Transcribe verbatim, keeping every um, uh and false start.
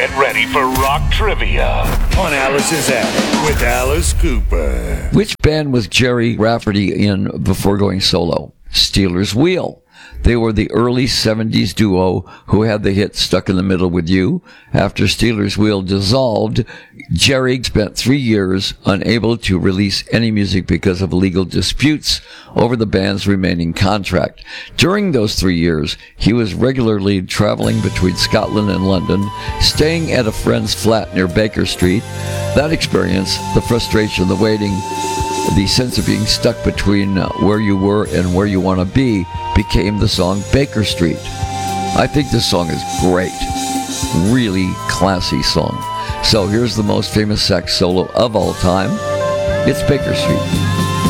Get ready for rock trivia on Alice's Attic with Alice Cooper. Which band was Jerry Rafferty in before going solo? Steelers Wheel. They were the early seventies duo who had the hit Stuck in the Middle with You. After Steelers Wheel dissolved, Jerry spent three years unable to release any music because of legal disputes over the band's remaining contract. During those three years, he was regularly traveling between Scotland and London, staying at a friend's flat near Baker Street. That experience, the frustration, the waiting, the sense of being stuck between uh, where you were and where you want to be, became the song Baker Street. I think this song is great. Really classy song. So here's the most famous sax solo of all time. It's Baker Street.